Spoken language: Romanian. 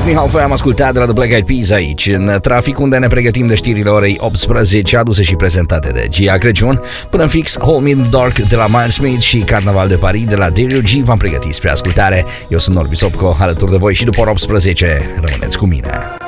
Me Halfway am ascultat de la The Black Eyed Peas aici, în trafic, unde ne pregătim de știrile orei 18, aduse și prezentate de Gia Crăciun. Până în fix, Hold Me in the Dark de la Miles Smith și Carnaval de Paris de la Dario G v-am pregătit spre ascultare. Eu sunt Norbi Sopco, alături de voi și după ora 18. Rămâneți cu mine.